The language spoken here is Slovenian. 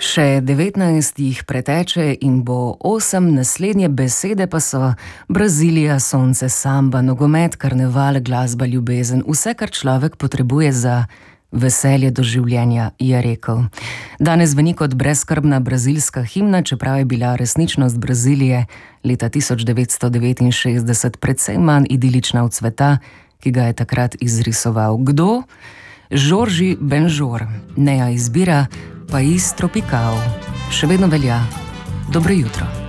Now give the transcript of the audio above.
Še 19 jih preteče in bo 8, naslednje besede pa so Brazilija, sonce, samba, nogomet, karneval, glasba, ljubezen, vse, kar človek potrebuje za veselje do življenja, je rekel. Danes zveni kot brezskrbna brazilska himna, čeprav je bila resničnost Brazilije leta 1969 precej manj idilična od sveta, ki ga je takrat izrisoval. Kdo? Jorge Benjor. Neja izbira País Tropical. Še vedno velja. Dobro jutro.